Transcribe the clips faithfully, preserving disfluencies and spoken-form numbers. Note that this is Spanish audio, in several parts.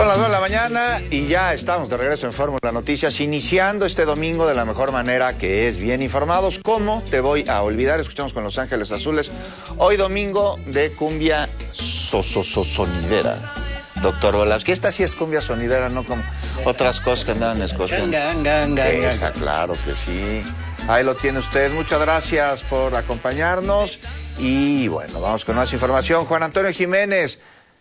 Son las nueve de la mañana y ya estamos de regreso en Fórmula Noticias, iniciando este domingo de la mejor manera, que es bien informados. ¿Cómo te voy a olvidar? Escuchamos con Los Ángeles Azules. Hoy domingo de cumbia so, so, so, sonidera. Doctor Bolas, que esta sí es cumbia sonidera, no como otras cosas que andaban escogiendo. Esa, claro que sí. Ahí lo tiene usted. Muchas gracias por acompañarnos. Y bueno, vamos con más información. Juan Antonio Jiménez,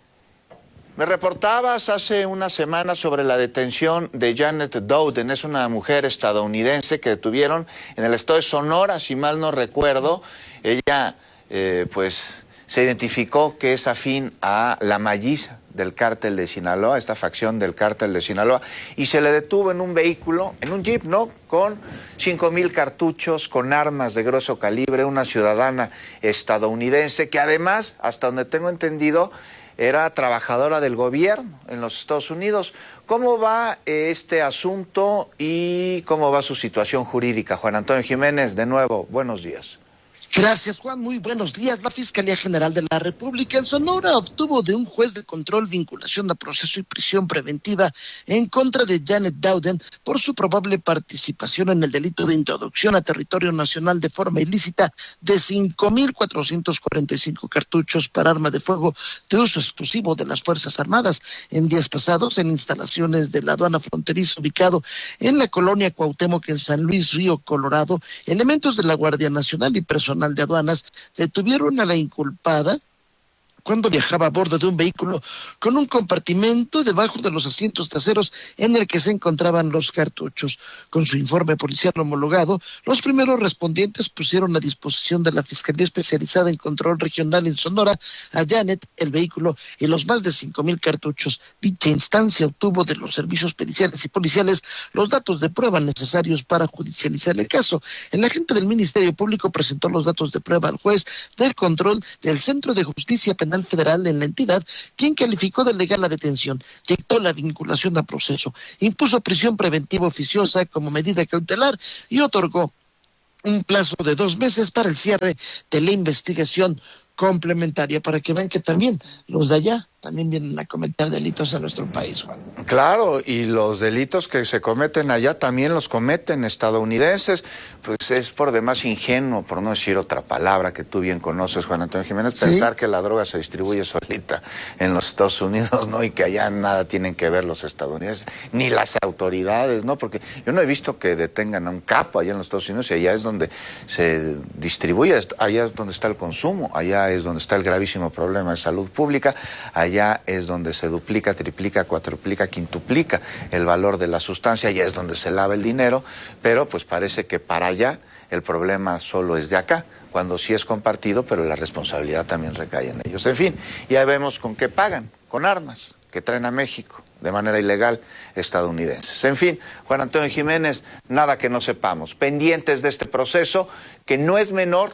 me reportabas hace una semana sobre la detención de Janet Dowden. Es una mujer estadounidense que detuvieron en el estado de Sonora, si mal no recuerdo. Ella, eh, pues, se identificó que es afín a la Malliza del cártel de Sinaloa, esta facción del cártel de Sinaloa, y se le detuvo en un vehículo, en un jeep, ¿no?, con cinco mil cartuchos, con armas de grueso calibre, una ciudadana estadounidense que además, hasta donde tengo entendido, era trabajadora del gobierno en los Estados Unidos. ¿Cómo va este asunto y cómo va su situación jurídica? Juan Antonio Jiménez, de nuevo, buenos días. Gracias, Juan. Muy buenos días. La Fiscalía General de la República en Sonora obtuvo de un juez de control vinculación a proceso y prisión preventiva en contra de Janet Dowden por su probable participación en el delito de introducción a territorio nacional de forma ilícita de cinco mil cuatrocientos cuarenta y cinco cartuchos para arma de fuego de uso exclusivo de las Fuerzas Armadas. En días pasados, en instalaciones de la aduana fronteriza ubicado en la colonia Cuauhtémoc en San Luis Río Colorado, elementos de la Guardia Nacional y personal de aduanas detuvieron a la inculpada cuando viajaba a bordo de un vehículo con un compartimento debajo de los asientos traseros en el que se encontraban los cartuchos. Con su informe policial homologado, los primeros respondientes pusieron a disposición de la Fiscalía Especializada en Control Regional en Sonora a Janet, el vehículo y los más de cinco mil cartuchos. Dicha instancia obtuvo de los servicios periciales y policiales los datos de prueba necesarios para judicializar el caso. El agente del Ministerio Público presentó los datos de prueba al juez del control del Centro de Justicia Penal Federal en la entidad, quien calificó de legal la detención, dictó la vinculación a proceso, impuso prisión preventiva oficiosa como medida cautelar y otorgó un plazo de dos meses para el cierre de la investigación complementaria, para que vean que también los de allá también vienen a cometer delitos en nuestro país, Juan. Claro, y los delitos que se cometen allá también los cometen estadounidenses. Pues es por demás ingenuo, por no decir otra palabra que tú bien conoces, Juan Antonio Jiménez, ¿sí?, pensar que la droga se distribuye solita en los Estados Unidos, ¿no? Y que allá nada tienen que ver los estadounidenses, ni las autoridades, ¿no? Porque yo no he visto que detengan a un capo allá en los Estados Unidos, y allá es donde se distribuye, allá es donde está el consumo, allá es donde está el gravísimo problema de salud pública, allá Allá es donde se duplica, triplica, cuatriplica, quintuplica el valor de la sustancia, allá es donde se lava el dinero, pero pues parece que para allá el problema solo es de acá, cuando sí es compartido, pero la responsabilidad también recae en ellos. En fin, ya vemos con qué pagan, con armas que traen a México de manera ilegal estadounidenses. En fin, Juan Antonio Jiménez, nada que no sepamos, pendientes de este proceso que no es menor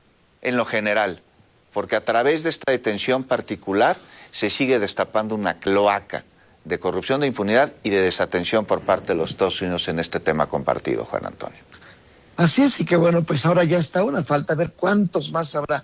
en lo general, porque a través de esta detención particular se sigue destapando una cloaca de corrupción, de impunidad y de desatención por parte de los Estados Unidos en este tema compartido, Juan Antonio. Así es, y que bueno, pues ahora ya está una falta, a ver cuántos más habrá.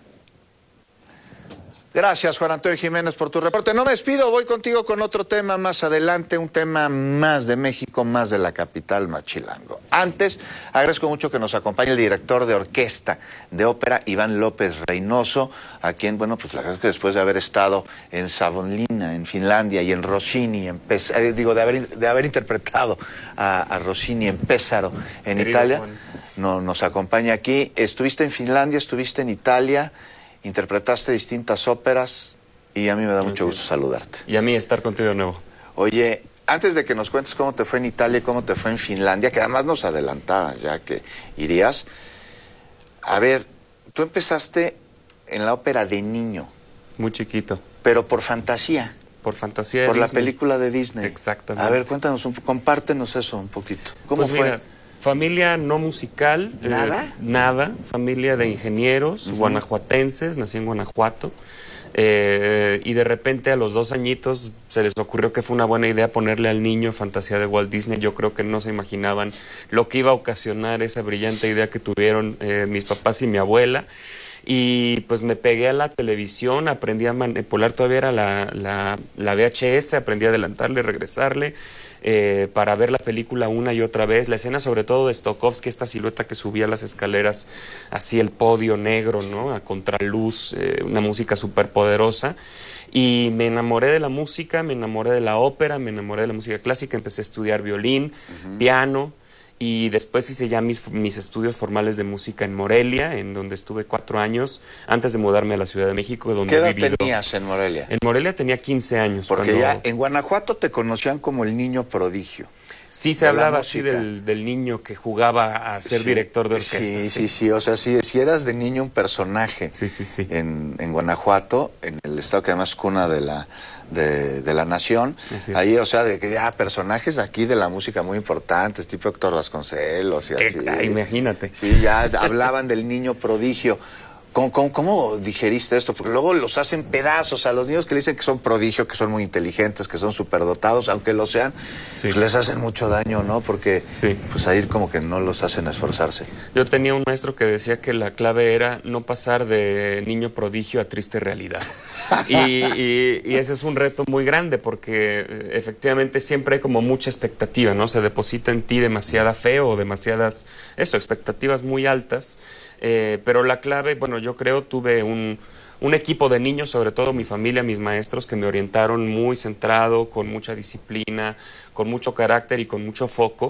Gracias, Juan Antonio Jiménez, por tu reporte. No me despido, voy contigo con otro tema más adelante, un tema más de México, más de la capital, más chilango. Antes, agradezco mucho que nos acompañe el director de orquesta de ópera, Iván López Reynoso, a quien, bueno, pues la verdad es que después de haber estado en Savonlinna, en Finlandia, y en Rossini, en Pes eh, digo, de haber, de haber interpretado a, a Rossini en Pésaro, en Querido Italia, no, nos acompaña aquí. Estuviste en Finlandia, estuviste en Italia, interpretaste distintas óperas y a mí me da mucho gusto saludarte. Y a mí estar contigo de nuevo. Oye, antes de que nos cuentes cómo te fue en Italia y cómo te fue en Finlandia, que además nos adelantabas ya que irías, a ver, tú empezaste en la ópera de niño. Muy chiquito. Pero por fantasía. Por fantasía de Por Disney. la película de Disney. Exactamente. A ver, cuéntanos, un, compártenos eso un poquito. ¿Cómo pues fue? Mira, familia no musical. ¿Nada? Eh, nada. Familia de ingenieros, uh-huh, guanajuatenses, nací en Guanajuato. Eh, y de repente a los dos añitos se les ocurrió que fue una buena idea ponerle al niño fantasía de Walt Disney. Yo creo que no se imaginaban lo que iba a ocasionar esa brillante idea que tuvieron eh, mis papás y mi abuela. Y pues me pegué a la televisión, aprendí a manipular, todavía era la, la, la V H S, aprendí a adelantarle, regresarle, eh, para ver la película una y otra vez. La escena sobre todo de Stokowski, esta silueta que subía las escaleras, así el podio negro, ¿no? A contraluz, eh, una música súper poderosa. Y me enamoré de la música, me enamoré de la ópera, me enamoré de la música clásica, empecé a estudiar violín, uh-huh. piano. Y después hice ya mis, mis estudios formales de música en Morelia, en donde estuve cuatro años, antes de mudarme a la Ciudad de México, donde ¿Qué edad he vivido. tenías en Morelia? En Morelia tenía quince años. Porque cuando... ya en Guanajuato te conocían como el niño prodigio. Sí, se hablaba así del, del niño que jugaba a ser sí, director de orquesta. Sí, sí, sí, sí, o sea, si, si eras de niño un personaje sí, sí, sí. En, en Guanajuato, en el estado que además es cuna de la, de, de la nación, ahí, o sea, de que ya personajes aquí de la música muy importantes, tipo Héctor Vasconcelos y así. Eh, imagínate. Sí, ya hablaban del niño prodigio. ¿Cómo, cómo, ¿Cómo digeriste esto? Porque luego los hacen pedazos a los niños que le dicen que son prodigio, que son muy inteligentes, que son superdotados, aunque lo sean, sí. pues les hacen mucho daño, ¿no? Porque sí. pues ahí como que no los hacen esforzarse. Yo tenía un maestro que decía que la clave era no pasar de niño prodigio a triste realidad. y, y, y ese es un reto muy grande porque efectivamente siempre hay como mucha expectativa, ¿no? Se deposita en ti demasiada fe o demasiadas, eso, expectativas muy altas. Eh, pero la clave, bueno, yo creo, tuve un, un equipo de niños, sobre todo mi familia, mis maestros, que me orientaron muy centrado, con mucha disciplina, con mucho carácter y con mucho foco.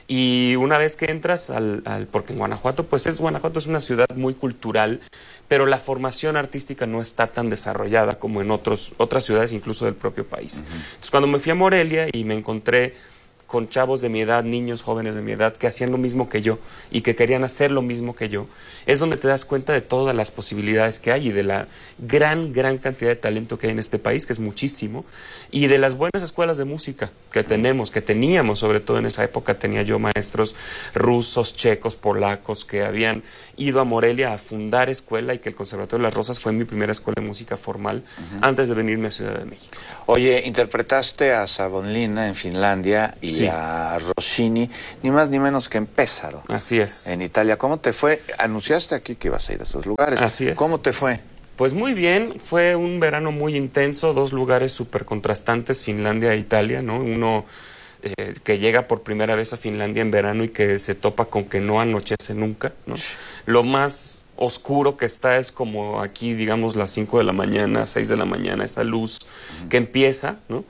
Y una vez que entras al, al porque en Guanajuato, pues es Guanajuato es una ciudad muy cultural, pero la formación artística no está tan desarrollada como en otros, otras ciudades, incluso del propio país. Uh-huh. Entonces, cuando me fui a Morelia y me encontré con chavos de mi edad, niños jóvenes de mi edad, que hacían lo mismo que yo y que querían hacer lo mismo que yo, es donde te das cuenta de todas las posibilidades que hay y de la gran, gran cantidad de talento que hay en este país, que es muchísimo, y de las buenas escuelas de música que tenemos, que teníamos, sobre todo en esa época tenía yo maestros rusos, checos, polacos, que habían ido a Morelia a fundar escuela y que el Conservatorio de las Rosas fue mi primera escuela de música formal uh-huh. antes de venirme a Ciudad de México. Oye, interpretaste a Savonlinna en Finlandia y sí. a Rossini, ni más ni menos que en Pesaro. Así es. En Italia. ¿Cómo te fue? Anunciaste aquí que ibas a ir a esos lugares. Así es. ¿Cómo te fue? Pues muy bien, fue un verano muy intenso, dos lugares súper contrastantes, Finlandia e Italia, ¿no? Uno eh, que llega por primera vez a Finlandia en verano y que se topa con que no anochece nunca, ¿no? Lo más oscuro que está es como aquí, digamos, las cinco de la mañana, seis de la mañana, esa luz uh-huh. que empieza, ¿no?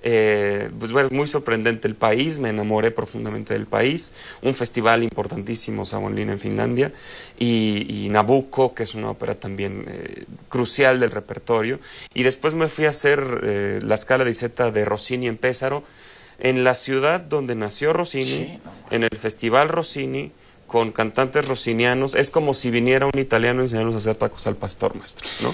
Eh, pues bueno, muy sorprendente el país, me enamoré profundamente del país, un festival importantísimo, Savonlinna en Finlandia, y, y Nabucco, que es una ópera también eh, crucial del repertorio, y después me fui a hacer eh, la Scala di Zeta de Rossini en Pesaro, en la ciudad donde nació Rossini, sí, no, en el Festival Rossini, con cantantes rossinianos. Es como si viniera un italiano a enseñarnos a hacer tacos al pastor, maestro, ¿no?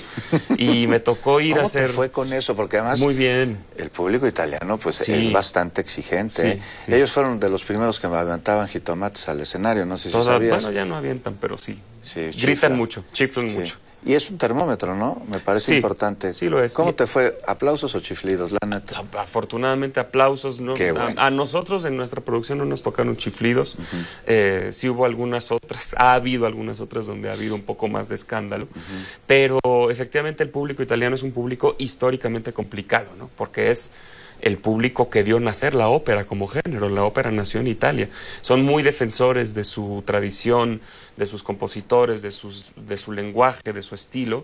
Y me tocó ir ¿Cómo a hacer... ¿Cómo te fue con eso? Porque además... Muy bien. El público italiano, pues, sí. es bastante exigente. Sí, ¿eh? sí. Ellos fueron de los primeros que me aventaban jitomates al escenario, no sé si Toda, sabías. Bueno, ya no avientan, pero sí. sí Gritan chiflan. mucho, chiflan sí. mucho. Y es un termómetro, ¿no? Me parece sí, importante. Sí lo es. ¿Cómo te fue? ¿Aplausos o chiflidos, la neta? Afortunadamente aplausos, ¿no? Qué bueno. a, a nosotros en nuestra producción no nos tocaron chiflidos. Uh-huh. eh, sí hubo algunas otras, ha habido algunas otras donde ha habido un poco más de escándalo. Uh-huh. Pero efectivamente el público italiano es un público históricamente complicado, ¿no? Porque es el público que vio nacer la ópera como género. La ópera nació en Italia. Son muy defensores de su tradición, de sus compositores, de, sus, de su lenguaje, de su estilo,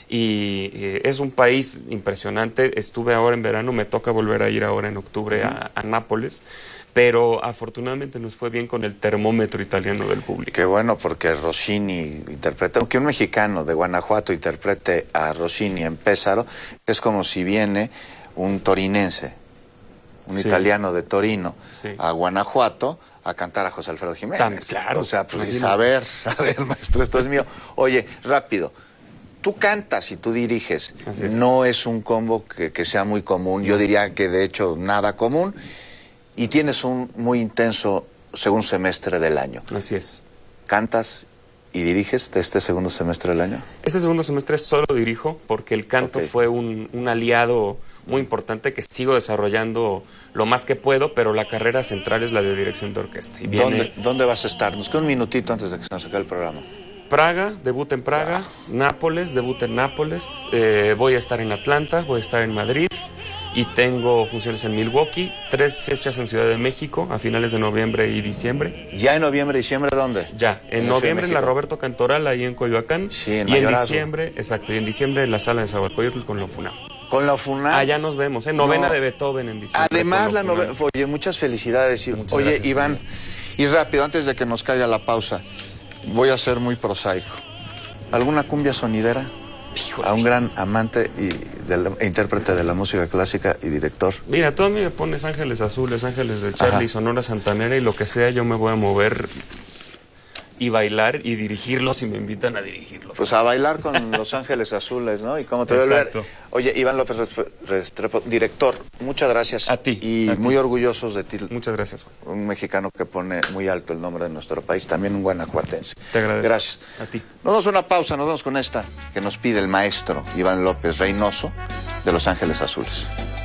y eh, es un país impresionante. Estuve ahora en verano, me toca volver a ir ahora en octubre a, a Nápoles, pero afortunadamente nos fue bien con el termómetro italiano del público. Qué bueno, porque Rossini interpreta, aunque un mexicano de Guanajuato interprete a Rossini en Pesaro, es como si viene un torinense, un sí. italiano de Torino, sí. a Guanajuato, a cantar a José Alfredo Jiménez. Tan, claro. O sea, pues a ver, a ver, maestro, esto es mío. Oye, rápido, tú cantas y tú diriges. Es. No es un combo que, que sea muy común. Yo diría que de hecho nada común. Y tienes un muy intenso segundo semestre del año. Así es. ¿Cantas y diriges de este segundo semestre del año? Este segundo semestre solo dirijo porque el canto okay. fue un, un aliado muy importante que sigo desarrollando lo más que puedo, pero la carrera central es la de dirección de orquesta. Y viene... ¿Dónde, ¿Dónde vas a estar? Nos queda un minutito antes de que se nos acabe el programa. Praga, debut en Praga. Wow. Nápoles, debut en Nápoles. Eh, voy a estar en Atlanta, voy a estar en Madrid. Y tengo funciones en Milwaukee, tres fechas en Ciudad de México a finales de noviembre y diciembre. ¿Ya en noviembre y diciembre dónde? Ya, en, en noviembre en la Roberto Cantoral, ahí en Coyoacán. Sí, en Y en Mayorazgo. diciembre, exacto, y en diciembre en la sala de Zahualcóyotl con la FUNAM. Con la FUNAM. Allá nos vemos, ¿eh? Novena no. de Beethoven en diciembre. Además, la novena. Oye, muchas felicidades. Muchas Oye, gracias, Iván, y rápido, antes de que nos caiga la pausa, voy a ser muy prosaico. ¿Alguna cumbia sonidera? Híjole. A un gran amante y del, e intérprete de la música clásica y director. Mira, tú a mí me pones Ángeles Azules, Ángeles de Charlie, Ajá. Sonora Santanera y lo que sea, yo me voy a mover y bailar y dirigirlo si me invitan a dirigirlo. Pues a bailar con Los Ángeles Azules, ¿no? Y cómo te voy a ver. Oye, Iván López Restrepo, director, muchas gracias. A ti. Y a muy ti. orgullosos de ti. Muchas gracias, Juan. Un mexicano que pone muy alto el nombre de nuestro país, también un guanajuatense. Te agradezco. Gracias. A ti. Nos damos una pausa, nos vamos con esta que nos pide el maestro Iván López Reynoso de Los Ángeles Azules.